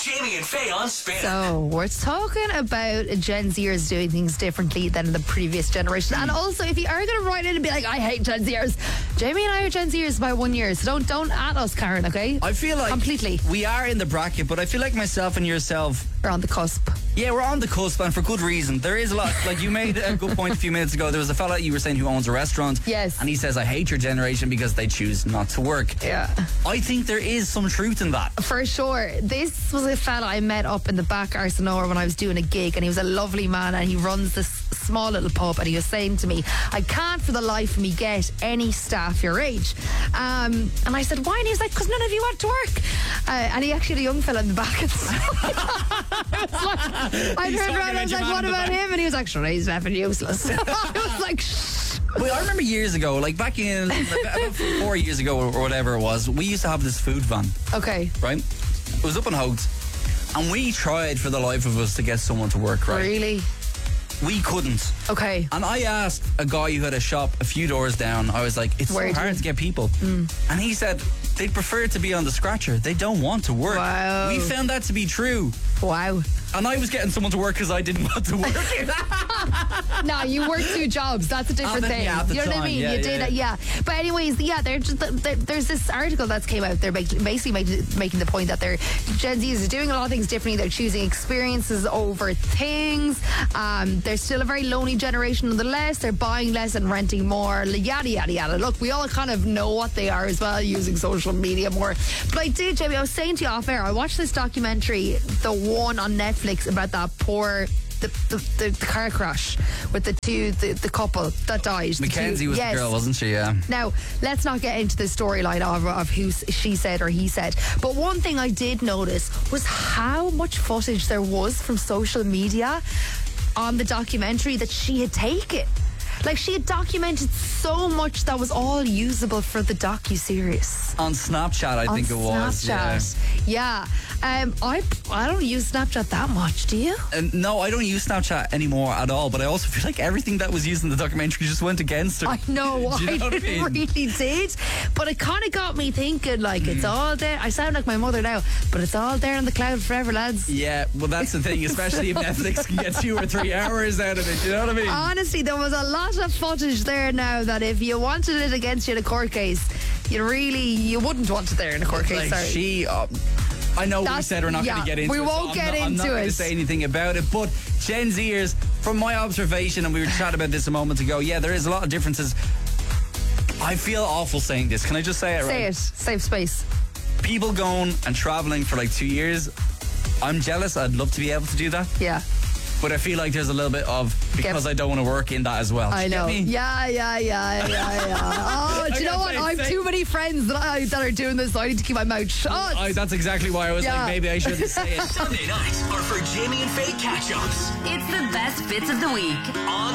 Jamie and Faye on Spin. So we're talking about Gen Zers doing things differently than the previous generation. And also, if you are going to write in and be like, I hate Gen Zers, Jamie and I are Gen Zers by 1 year. So don't at us, Karen, okay? I feel like completely. we are in the bracket, but I feel like myself and yourself, We're on the cusp. yeah, we're on the cusp, and for good reason. There is a lot, like you made a good point a few minutes ago. There was a fella you were saying who owns a restaurant. Yes. And he says, I hate your generation because they choose not to work. Yeah. I think there is some truth in that. For sure. This was a fella I met up in the back Arsenora when I was doing a gig, and he was a lovely man, and he runs this small little pub, and he was saying to me, I can't for the life of me get any staff your age. And I said, why? And he was like, because none of you want to work. And he actually had a young fella in the back. I turned around and I was like, what about him? And he was like, sure, he's effing useless. I was like, shh. Well, I remember years ago, like back in about 4 years ago or whatever it was, we used to have this food van, Okay. right? It was up in Houghton, and we tried for the life of us to get someone to work, right? Really? We couldn't. Okay. And I asked a guy who had a shop a few doors down, I was like, it's Where so do hard you- to get people. And he said, they'd prefer to be on the scratcher. They don't want to work. Wow. We found that to be true. Wow. And I was getting someone to work because I didn't want to work. No, you worked 2 jobs. That's a different thing. at the You know what I time, mean? yeah, You did yeah. it, yeah. But anyways, yeah, there's this article that's came out. They're basically making the point that they're Gen Z is doing a lot of things differently. They're choosing experiences over things. They're still a very lonely generation nonetheless. They're buying less and renting more. Yada yada yada. Look, we all kind of know what they are as well, using social media more. But I did, Jamie. I was saying to you off air. I watched this documentary, the one on Netflix about that poor. The car crash with the couple that died. Mackenzie was the girl, wasn't she? Yeah. Now, let's not get into the storyline of who she said or he said. But one thing I did notice was how much footage there was from social media on the documentary that she had taken. Like, she had documented so much that was all usable for the docu-series. On Snapchat, I think it was. Snapchat. Yeah. I don't use Snapchat that much, do you? No, I don't use Snapchat anymore at all, but I also feel like everything that was used in the documentary just went against her. I know, Do you know what I mean? really did. But it kind of got me thinking, like, it's all there. I sound like my mother now, but it's all there in the cloud forever, lads. Yeah, well, that's the thing, especially if Netflix can get 2 or 3 hours out of it, you know what I mean? Honestly, there was a lot of footage there now that if you wanted it against you in a court case, you wouldn't want it there in a court case. Like, Sorry. I know we That's- said we're not going yeah, to get into we it. won't get I'm not into going it. to say anything about it, but Gen Zers, from my observation, and we were chatting about this a moment ago, yeah, there is a lot of differences. I feel awful saying this. Can I just say it, Say right? it. Safe space. People going and traveling for like 2 years, I'm jealous. I'd love to be able to do that. Yeah. But I feel like there's a little bit of, because I don't want to work in that as well. I know. Do you get me? Yeah. Oh, do you know what? I have too many friends that are doing this, so I need to keep my mouth shut. That's exactly why I was Yeah. like, maybe I shouldn't say it. Sunday nights are for Jamie and Faye catch-ups It's the best bits of the week. on